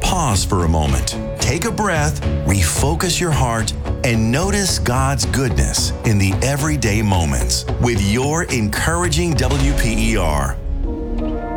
Pause for a moment. Take a breath, refocus your heart, and notice God's goodness in the everyday moments with your encouraging WPER.